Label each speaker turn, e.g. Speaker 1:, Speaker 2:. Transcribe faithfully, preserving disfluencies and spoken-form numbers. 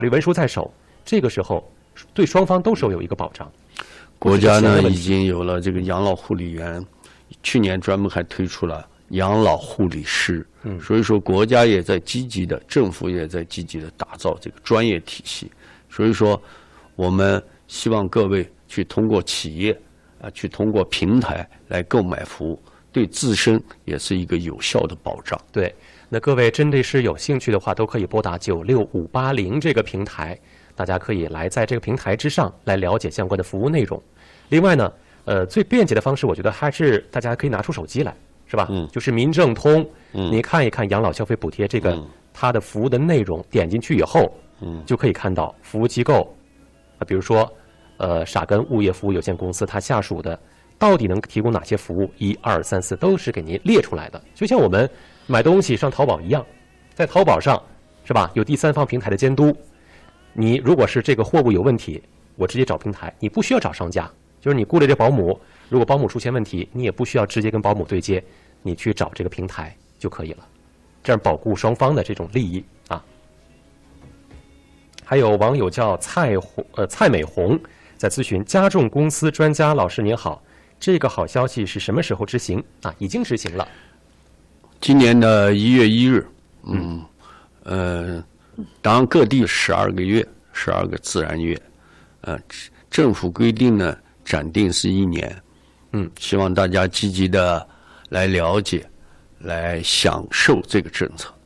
Speaker 1: 律文书在手，这个时候对双方都是有一个保障。
Speaker 2: 国家呢已经有了这个养老护理员，去年专门还推出了养老护理师。嗯，所以说国家也在积极的，政府也在积极的打造这个专业体系。所以说，我们希望各位去通过企业啊，去通过平台来购买服务，对自身也是一个有效的保障。
Speaker 1: 对，那各位真的是有兴趣的话，都可以拨打九六五八零这个平台，大家可以来在这个平台之上来了解相关的服务内容。另外呢，呃，最便捷的方式，我觉得还是大家可以拿出手机来，是吧？嗯，就是民政通，嗯，你看一看养老消费补贴这个、嗯、它的服务的内容，点进去以后，嗯，就可以看到服务机构，啊，比如说，呃，傻根物业服务有限公司它下属的到底能提供哪些服务，一二三四都是给您列出来的。就像我们买东西上淘宝一样，在淘宝上，是吧？有第三方平台的监督，你如果是这个货物有问题，我直接找平台，你不需要找商家。就是你雇了这保姆，如果保姆出现问题，你也不需要直接跟保姆对接，你去找这个平台就可以了，这样保护双方的这种利益啊。还有网友叫蔡红呃蔡美红在咨询加重公司专家老师您好，这个好消息是什么时候执行啊？已经执行了，
Speaker 2: 今年的一月一日，嗯呃，当然各地十二个月，十二个自然月，呃，政府规定呢。暂定是一年，嗯，希望大家积极的来了解，来享受这个政策。